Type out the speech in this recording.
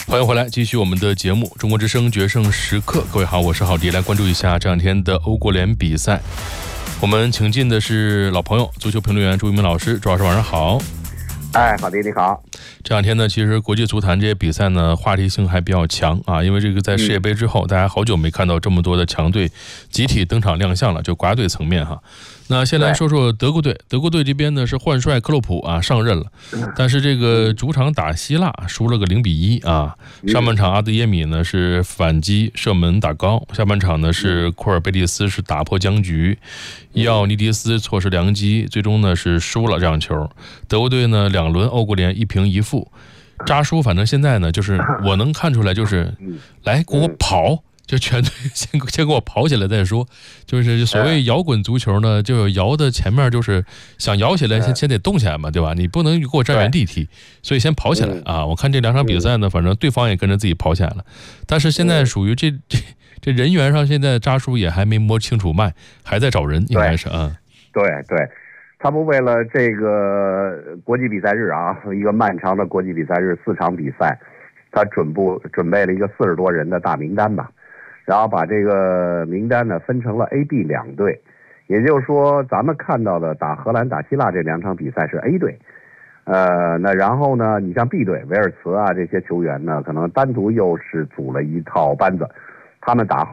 欢迎回来，继续我们的节目《中国之声决胜时刻》。各位好，我是郝迪，来关注一下这两天的欧国联比赛。我们请进的是老朋友，足球评论员朱一鸣老师。朱老师晚上好。 郝迪你好。 这两天呢，其实国际足坛这些比赛呢，话题性还比较强啊，因为这个在世界杯之后，大家好久没看到这么多的强队集体登场亮相了，就国家队层面哈。那先来说说德国队，德国队这边呢是换帅克洛普啊上任了，但是这个主场打希腊输了个0-1啊。上半场阿德耶米呢是反击射门打高，下半场呢是库尔贝蒂斯是打破僵局，伊奥尼迪斯错失良机，最终呢是输了这场球。德国队呢2轮欧国联1平1负，扎叔反正现在呢就是我能看出来就是来给我跑。就全队先给我跑起来再说，就是所谓摇滚足球呢，就摇的前面就是想摇起来先得动起来嘛，对吧？你不能给我站原地踢，所以先跑起来啊！我看这2场比赛呢，反正对方也跟着自己跑起来了，但是现在属于这人员上，现在扎叔也还没摸清楚脉，还在找人，应该是啊。 对，他们为了这个国际比赛日啊，一个漫长的国际比赛日，4场比赛，他准备了一个40多人的大名单吧。然后把这个名单呢分成了 A、B 2队，也就是说咱们看到的打荷兰打希腊这2场比赛是 A 队，那然后呢，你像 B 队维尔茨啊这些球员呢，可能单独又是组了一套班子，他们打